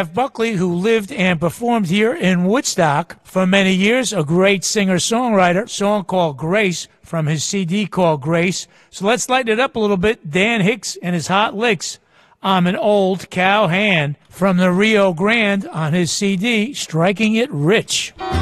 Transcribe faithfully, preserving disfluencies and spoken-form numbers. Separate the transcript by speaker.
Speaker 1: Buckley, who lived and performed here in Woodstock for many years, a great singer-songwriter, song called Grace from his C D called Grace. So let's lighten it up a little bit. Dan Hicks and his Hot Licks. I'm an Old Cow Hand from the Rio Grande on his C D, Striking It Rich.